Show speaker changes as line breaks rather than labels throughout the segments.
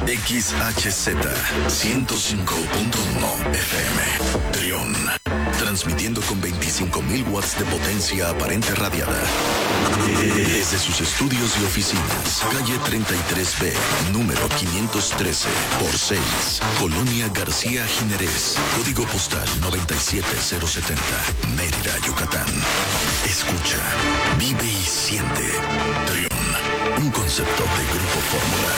XHZ 105.1 FM. Trión. Transmitiendo con 25,000 watts de potencia aparente radiada. Desde sus estudios y oficinas. Calle 33B, número 513, por 6. Colonia García Jiménez. Código postal 97070. Mérida, Yucatán. Escucha, vive y siente. Trión. Un concepto de Grupo Fórmula.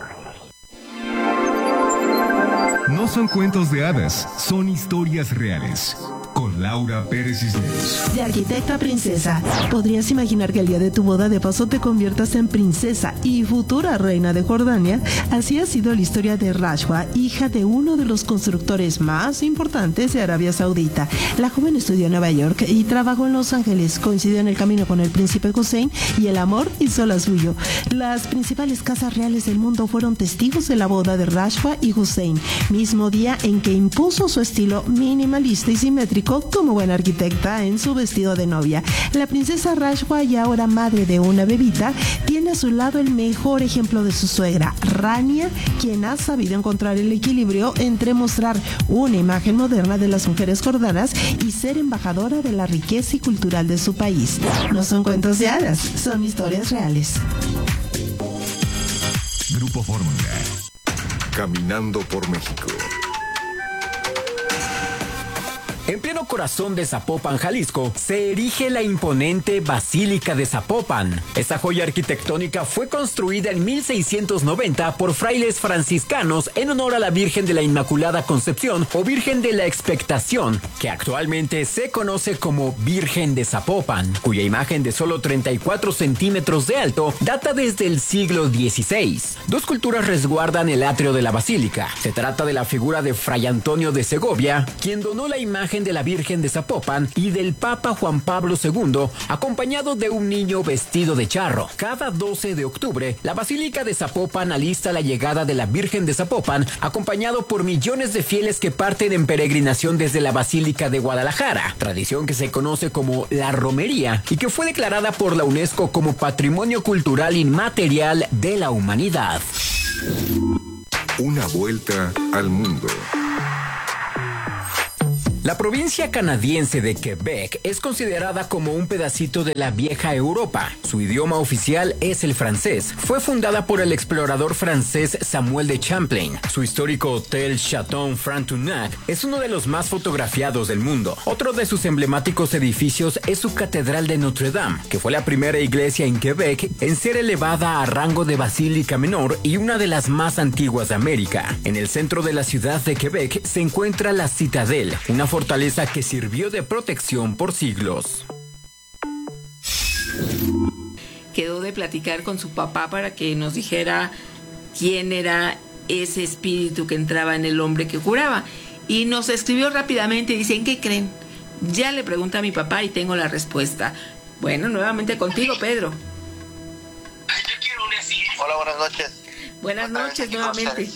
No son cuentos de hadas, son historias reales. Con Laura Pérez Cisneros.
De arquitecta a princesa, ¿podrías imaginar que el día de tu boda de paso te conviertas en princesa y futura reina de Jordania? Así ha sido la historia de Rashwa, hija de uno de los constructores más importantes de Arabia Saudita. La joven estudió en Nueva York y trabajó en Los Ángeles. Coincidió en el camino con el príncipe Hussein y el amor hizo la suyo. Las principales casas reales del mundo fueron testigos de la boda de Rashwa y Hussein, mismo día en que impuso su estilo minimalista y simétrico como buena arquitecta en su vestido de novia. La princesa Rashwa, y ahora madre de una bebita, tiene a su lado el mejor ejemplo de su suegra, Rania, quien ha sabido encontrar el equilibrio entre mostrar una imagen moderna de las mujeres jordanas y ser embajadora de la riqueza y cultural de su país. No son cuentos de hadas, son historias reales.
Grupo Fórmula.
Caminando por México.
En pleno corazón de Zapopan, Jalisco, se erige la imponente Basílica de Zapopan. Esta joya arquitectónica fue construida en 1690 por frailes franciscanos en honor a la Virgen de la Inmaculada Concepción o Virgen de la Expectación, que actualmente se conoce como Virgen de Zapopan, cuya imagen de solo 34 centímetros de alto data desde el siglo XVI. Dos culturas resguardan el atrio de la basílica. Se trata de la figura de Fray Antonio de Segovia, quien donó la imagen de la Virgen de Zapopan, y del Papa Juan Pablo II, acompañado de un niño vestido de charro. Cada 12 de octubre, la Basílica de Zapopan alista la llegada de la Virgen de Zapopan, acompañado por millones de fieles que parten en peregrinación desde la Basílica de Guadalajara, tradición que se conoce como la romería y que fue declarada por la UNESCO como Patrimonio Cultural Inmaterial de la Humanidad.
Una vuelta al mundo.
La provincia canadiense de Quebec es considerada como un pedacito de la vieja Europa. Su idioma oficial es el francés. Fue fundada por el explorador francés Samuel de Champlain. Su histórico hotel Chateau Frontenac es uno de los más fotografiados del mundo. Otro de sus emblemáticos edificios es su Catedral de Notre Dame, que fue la primera iglesia en Quebec en ser elevada a rango de basílica menor y una de las más antiguas de América. En el centro de la ciudad de Quebec se encuentra la Citadel, una fortaleza que sirvió de protección por siglos.
Quedó de platicar con su papá para que nos dijera quién era ese espíritu que entraba en el hombre que curaba. Y nos escribió rápidamente y dice: ¿en qué creen? Ya le pregunté a mi papá y tengo la respuesta. Bueno, nuevamente contigo, Pedro.
Hola, buenas noches.
Buenas noches nuevamente.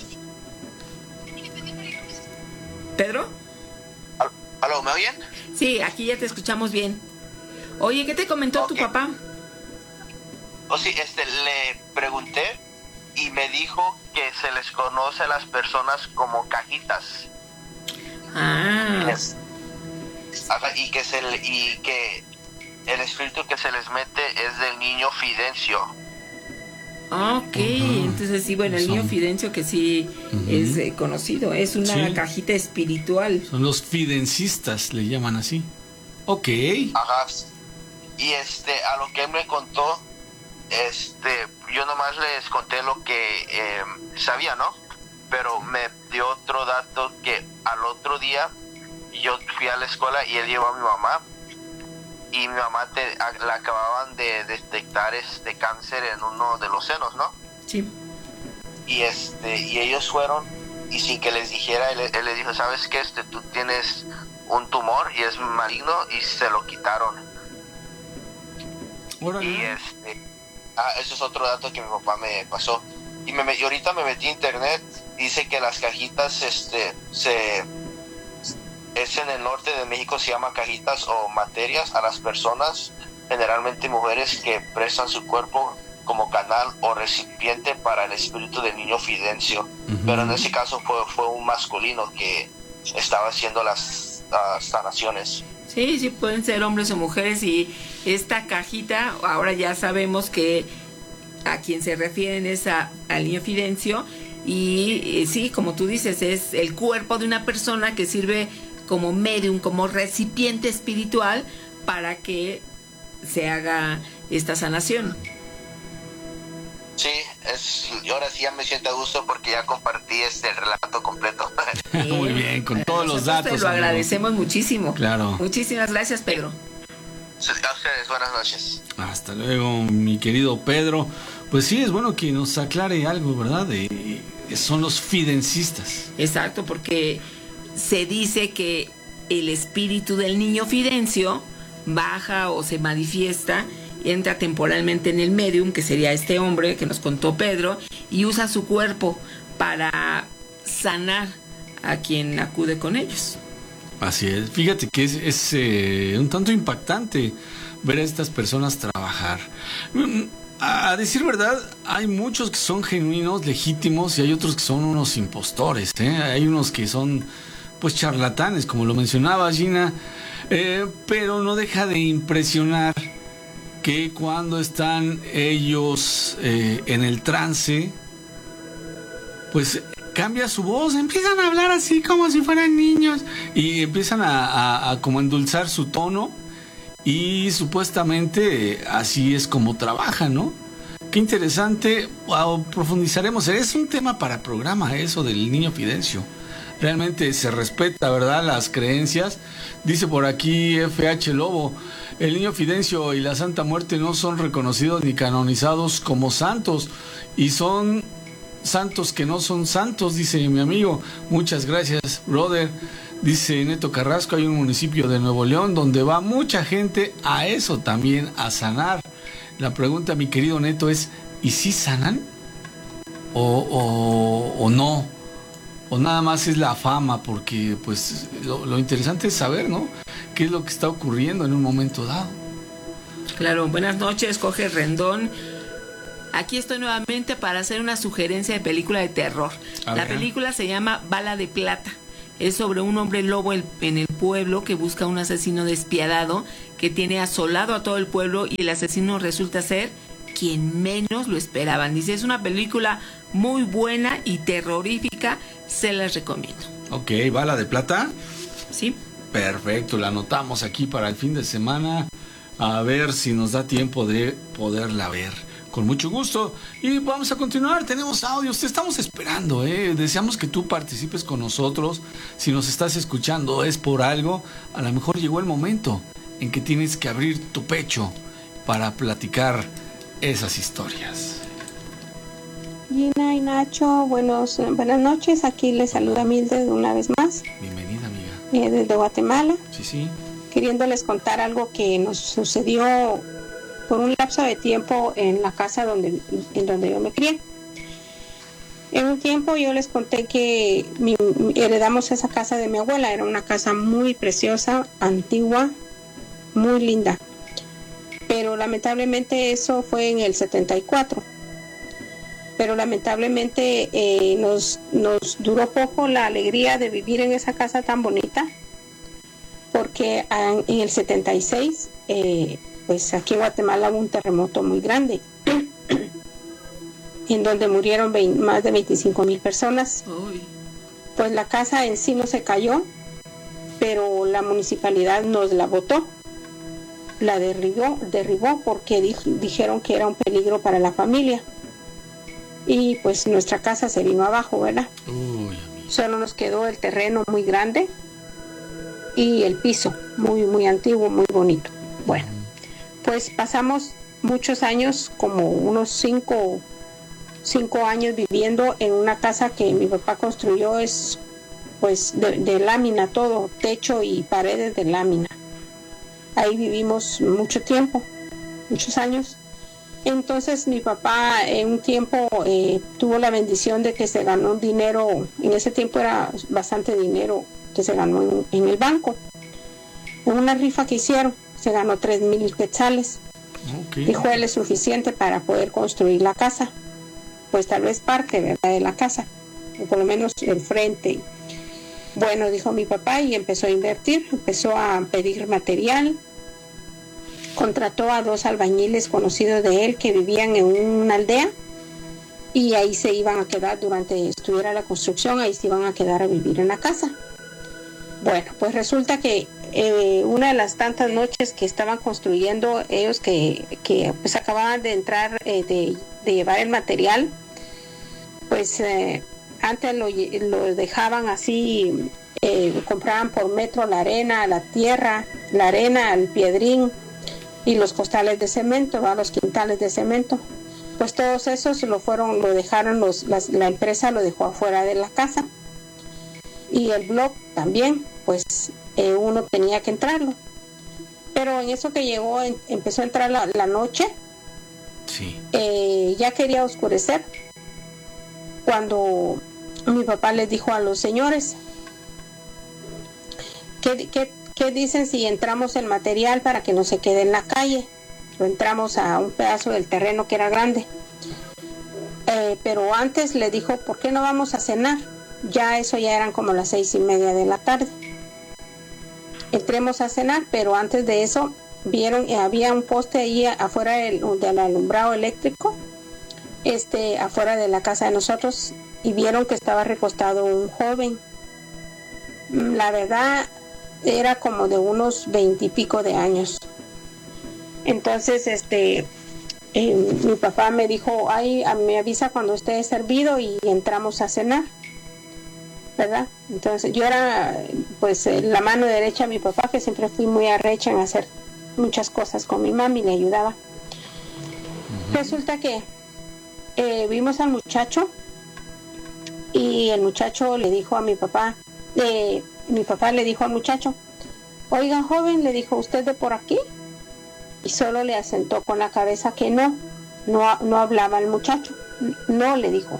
¿Pedro?
¿Aló, me oyen?
Sí, aquí ya te escuchamos bien. Oye, ¿qué te comentó tu papá?
Oh, sí, le pregunté y me dijo que se les conoce a las personas como cajitas.
Ah.
Y que el espíritu que se les mete es del niño Fidencio.
Ok, entonces sí, bueno, el niño Fidencio que sí es conocido, es una cajita espiritual.
Son los fidencistas, le llaman así. Ok.
Ajá. Y a lo que él me contó, yo nomás les conté lo que sabía, ¿no? Pero me dio otro dato que al otro día yo fui a la escuela y él llevó a mi mamá. Y mi mamá la acababan de detectar cáncer en uno de los senos, ¿no?
Sí.
Y y ellos fueron y sin que les dijera, él le dijo: ¿sabes qué? Tú tienes un tumor y es maligno, y se lo quitaron.
Órale.
Y eso es otro dato que mi papá me pasó. Y ahorita me metí a internet, dice que las cajitas es en el norte de México, se llama cajitas o materias a las personas, generalmente mujeres, que prestan su cuerpo como canal o recipiente para el espíritu del niño Fidencio. Pero en ese caso fue un masculino que estaba haciendo las sanaciones.
Sí, pueden ser hombres o mujeres, y esta cajita, ahora ya sabemos que a quien se refieren es al niño Fidencio, y sí, como tú dices, es el cuerpo de una persona que sirve como medium, como recipiente espiritual para que se haga esta sanación.
Sí, y ahora sí ya me siento a gusto porque ya compartí el relato completo.
Muy bien, con todos los datos.
Te lo agradecemos muchísimo.
Claro.
Muchísimas gracias, Pedro.
A ustedes, buenas noches.
Hasta luego, mi querido Pedro. Pues sí, es bueno que nos aclare algo, ¿verdad? Son los fidencistas.
Exacto, porque se dice que el espíritu del niño Fidencio baja o se manifiesta, entra temporalmente en el medium, que sería este hombre que nos contó Pedro, y usa su cuerpo para sanar a quien acude con ellos.
Así es. Fíjate que es un tanto impactante ver a estas personas trabajar. A decir verdad, hay muchos que son genuinos, legítimos, y hay otros que son unos impostores, ¿eh? Hay unos que son pues charlatanes, como lo mencionaba Gina, pero no deja de impresionar que cuando están ellos en el trance, pues cambia su voz, empiezan a hablar así como si fueran niños, y empiezan a como endulzar su tono, y supuestamente así es como trabajan, ¿no? Qué interesante. Profundizaremos. Es un tema para programa eso del niño Fidencio. Realmente se respeta, ¿verdad?, las creencias. Dice por aquí FH Lobo: el niño Fidencio y la Santa Muerte no son reconocidos ni canonizados como santos, y son santos que no son santos, dice mi amigo. Muchas gracias, brother. Dice Neto Carrasco: hay un municipio de Nuevo León donde va mucha gente a eso también, a sanar. La pregunta, mi querido Neto, es: ¿y si sanan? ¿O no? ¿O nada más es la fama? Porque pues lo interesante es saber, ¿no?, qué es lo que está ocurriendo en un momento dado.
Claro. Buenas noches, Jorge Rendón. Aquí estoy nuevamente para hacer una sugerencia de película de terror. La película se llama Bala de Plata. Es sobre un hombre lobo en el pueblo que busca a un asesino despiadado que tiene asolado a todo el pueblo, y el asesino resulta ser quien menos lo esperaban. Dice, es una película muy buena y terrorífica, se las recomiendo.
Ok, Bala de Plata.
Sí.
Perfecto, la anotamos aquí para el fin de semana, a ver si nos da tiempo de poderla ver. Con mucho gusto. Y vamos a continuar. Tenemos audios. Te estamos esperando, Deseamos que tú participes con nosotros. Si nos estás escuchando es por algo. A lo mejor llegó el momento en que tienes que abrir tu pecho para platicar esas historias.
Gina y Nacho, buenas noches. Aquí les saluda Mildred una vez más.
Bienvenida, amiga.
Desde Guatemala.
Sí.
Queriéndoles contar algo que nos sucedió por un lapso de tiempo en la casa en donde yo me crié. En un tiempo yo les conté que heredamos esa casa de mi abuela. Era una casa muy preciosa, antigua, muy linda. Pero lamentablemente eso fue en el 74. Pero lamentablemente nos duró poco la alegría de vivir en esa casa tan bonita, porque en el 76 pues aquí en Guatemala hubo un terremoto muy grande en donde murieron más de 25,000 personas.
Uy.
Pues la casa en sí no se cayó, pero la municipalidad nos la botó, la derribó porque dijeron que era un peligro para la familia, y pues nuestra casa se vino abajo, ¿verdad?
Uy,
solo nos quedó el terreno muy grande y el piso muy, muy antiguo, muy bonito. Bueno, pues pasamos muchos años, como unos 5 años viviendo en una casa que mi papá construyó, es pues de lámina todo, techo y paredes de lámina. Ahí vivimos mucho tiempo, muchos años. Entonces mi papá en un tiempo tuvo la bendición de que se ganó dinero. En ese tiempo era bastante dinero que se ganó en el banco. En una rifa que hicieron se ganó 3,000 quetzales.
Okay.
Dijo él, es suficiente para poder construir la casa. Pues tal vez parte, ¿verdad?, de la casa, o por lo menos el frente. Bueno, dijo mi papá, y empezó a invertir, empezó a pedir material. Contrató a 2 albañiles conocidos de él que vivían en una aldea, y ahí se iban a quedar durante estuviera la construcción, ahí se iban a quedar a vivir en la casa. Bueno, pues resulta que una de las tantas noches que estaban construyendo ellos, que pues acababan de entrar, de llevar el material, pues antes lo dejaban así, compraban por metro la arena, la tierra, la arena, el piedrín y los costales de cemento, ¿va? Los quintales de cemento. Pues todos esos lo dejaron, la empresa lo dejó afuera de la casa. Y el blog también, pues uno tenía que entrarlo. Pero en eso que llegó, empezó a entrar la noche.
Sí.
Ya quería oscurecer, cuando mi papá les dijo a los señores, ¿qué dicen si entramos el material para que no se quede en la calle? Lo entramos a un pedazo del terreno que era grande. Pero antes le dijo, ¿por qué no vamos a cenar? Ya eran como las 6:30 de la tarde. Entremos a cenar, pero antes de eso vieron, había un poste ahí afuera del alumbrado eléctrico, afuera de la casa de nosotros, y vieron que estaba recostado un joven. La verdad era como de unos 20 y pico de años. Entonces mi papá me dijo, me avisa cuando esté servido y entramos a cenar, ¿verdad? Entonces yo era pues la mano derecha de mi papá, que siempre fui muy arrecha en hacer muchas cosas con mi mami, le ayudaba. Resulta que vimos al muchacho, y el muchacho le dijo a mi papá, mi papá le dijo al muchacho, oiga joven, le dijo, ¿usted de por aquí? Y solo le asentó con la cabeza que no hablaba el muchacho. No, le dijo.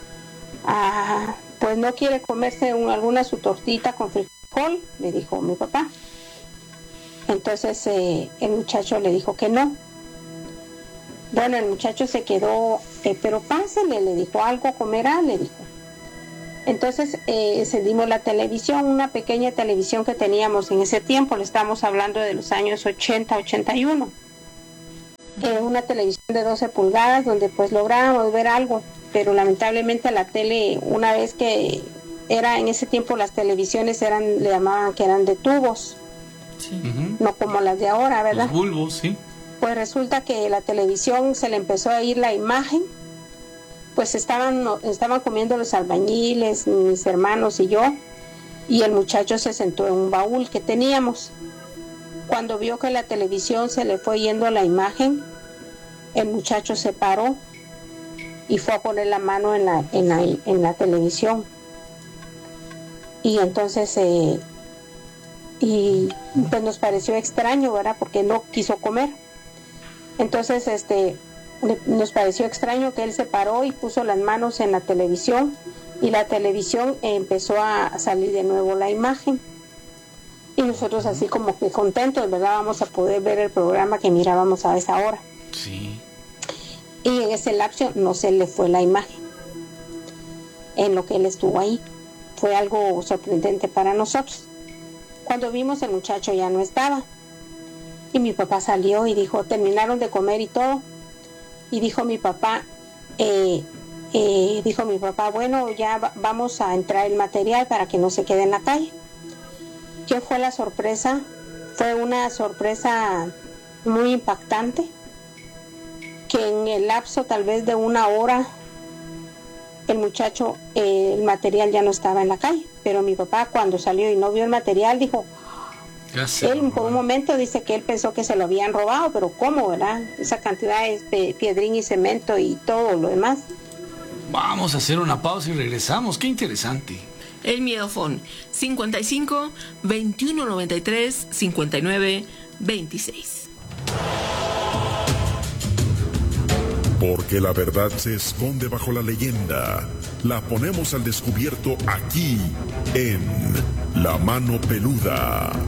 Pues no quiere comerse alguna su tortita con frijol, le dijo mi papá. Entonces el muchacho le dijo que no. Bueno, el muchacho se quedó, pero pásele, le dijo, algo comerá, le dijo. Entonces encendimos la televisión, una pequeña televisión que teníamos en ese tiempo, le estamos hablando de los años 80, 81. Una televisión de 12 pulgadas donde pues lográbamos ver algo, pero lamentablemente la tele, una vez que era en ese tiempo, las televisiones le llamaban que eran de tubos,
sí.
No como las de ahora, ¿verdad?
Los bulbos, sí.
Pues resulta que la televisión se le empezó a ir la imagen. Pues estaban comiendo los albañiles, mis hermanos y yo, y el muchacho se sentó en un baúl que teníamos. Cuando vio que la televisión se le fue yendo la imagen, el muchacho se paró y fue a poner la mano en la televisión. Y entonces, pues nos pareció extraño, ¿verdad? Porque no quiso comer. Entonces, nos pareció extraño que él se paró y puso las manos en la televisión, y la televisión empezó a salir de nuevo la imagen, y nosotros así como que contentos, ¿verdad? Vamos a poder ver el programa que mirábamos a esa hora.
Sí.
Y en ese lapso no se le fue la imagen en lo que él estuvo ahí. Fue algo sorprendente para nosotros. Cuando vimos, el muchacho ya no estaba, y mi papá salió y dijo, terminaron de comer y todo. Y dijo mi papá, bueno, ya vamos a entrar el material para que no se quede en la calle. ¿Qué fue la sorpresa? Fue una sorpresa muy impactante, que en el lapso tal vez de una hora, el muchacho, el material ya no estaba en la calle. Pero mi papá, cuando salió y no vio el material, dijo, él por un momento dice que él pensó que se lo habían robado, pero ¿cómo, verdad? Esa cantidad de piedrín y cemento y todo lo demás.
Vamos a hacer una pausa y regresamos. Qué interesante.
El Miedofón 55 21 93 59 26.
Porque la verdad se esconde bajo la leyenda. La ponemos al descubierto aquí en La Mano Peluda.